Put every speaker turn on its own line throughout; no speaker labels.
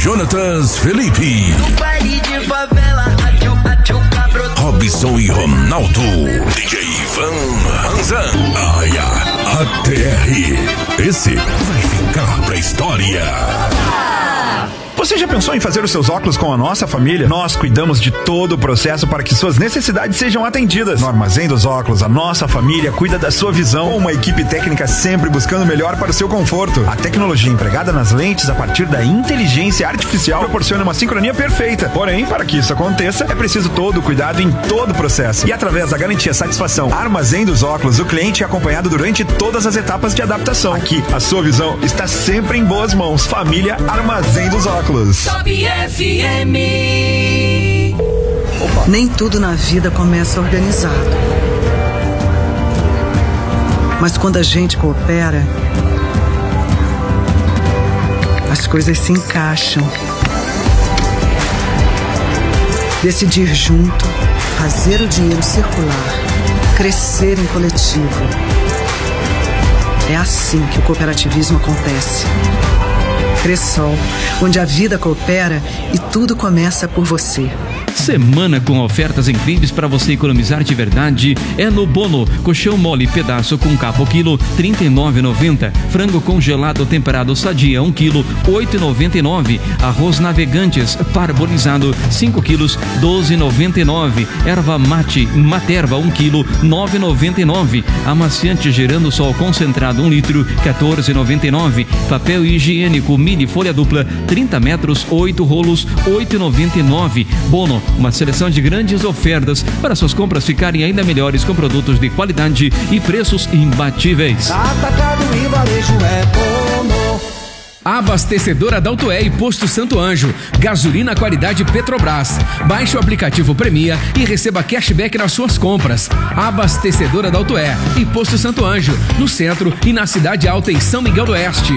Jonatas Felipe.
No baile de favela,
Robson e Ronaldo. DJ Ivan Manzan. ATR. Esse vai ficar pra história.
Você já pensou em fazer os seus óculos com a nossa família? Nós cuidamos de todo o processo para que suas necessidades sejam atendidas. No Armazém dos Óculos, a nossa família cuida da sua visão, com uma equipe técnica sempre buscando o melhor para o seu conforto. A tecnologia empregada nas lentes a partir da inteligência artificial proporciona uma sincronia perfeita. Porém, para que isso aconteça, é preciso todo o cuidado em todo o processo. E através da garantia satisfação Armazém dos Óculos, o cliente é acompanhado durante todas as etapas de adaptação. Aqui, a sua visão está sempre em boas mãos. Família Armazém dos Óculos.
Top FM.
Nem tudo na vida começa organizado. Mas quando a gente coopera, as coisas se encaixam. Decidir junto, fazer o dinheiro circular, crescer em coletivo. É assim que o cooperativismo acontece. Cressol, onde a vida coopera e tudo começa por você.
Semana com ofertas incríveis para você economizar de verdade é no Bono. Colchão mole pedaço com capa quilo, R$ 39,90. Frango congelado temperado Sadia 1 quilo, R$ 8,99. Arroz Navegantes parbolizado 5 quilos, R$ 12,99. Erva mate Materva 1 quilo, R$ 9,99. Amaciante Gerando Sol concentrado 1 litro, R$ 14,99. Papel higiênico mini folha dupla 30 metros, 8 rolos, R$ 8,99. Bono, uma seleção de grandes ofertas para suas compras ficarem ainda melhores com produtos de qualidade e preços imbatíveis.
Atacado e varejo é Bono.
Abastecedora da Altoé e Posto Santo Anjo. Gasolina qualidade Petrobras. Baixe o aplicativo Premia e receba cashback nas suas compras. Abastecedora da Altoé e Posto Santo Anjo, no centro e na Cidade Alta em São Miguel do Oeste.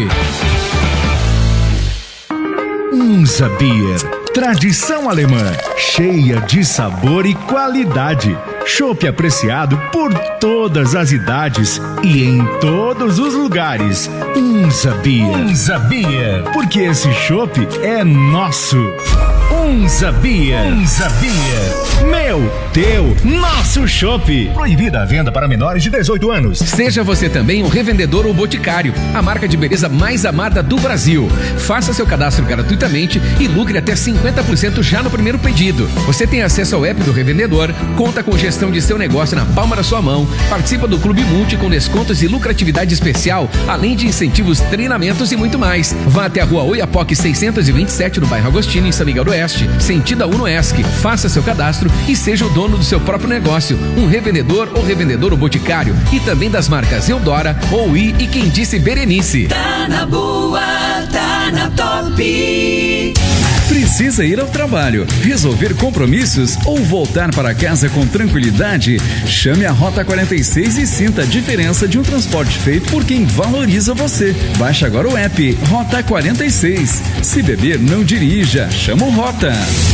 Unsa Beer, tradição alemã, cheia de sabor e qualidade. Chopp apreciado por todas as idades e em todos os lugares. Unsa Beer. Unsa Beer, porque esse chopp é nosso. Unsa Beer. Unsa Beer. Meu, teu, nosso chopp. Proibida a venda para menores de 18 anos.
Seja você também um revendedor ou boticário, a marca de beleza mais amada do Brasil. Faça seu cadastro gratuitamente e lucre até 50% já no primeiro pedido. Você tem acesso ao app do revendedor, conta com gestão de seu negócio na palma da sua mão, participa do Clube Multi com descontos e lucratividade especial, além de incentivos, treinamentos e muito mais. Vá até a Rua Oiapoque 627 no bairro Agostinho, em São Miguel do Oeste, sentido a Unoesc. Faça seu cadastro e seja o dono do seu próprio negócio, um revendedor ou boticário, e também das marcas Eudora, Oui e Quem Disse Berenice.
Tá na boa, tá na Top.
Precisa ir ao trabalho, resolver compromissos ou voltar para casa com tranquilidade? Chame a Rota 46 e sinta a diferença de um transporte feito por quem valoriza você. Baixe agora o app Rota 46. Se beber, não dirija. Chama o Rota.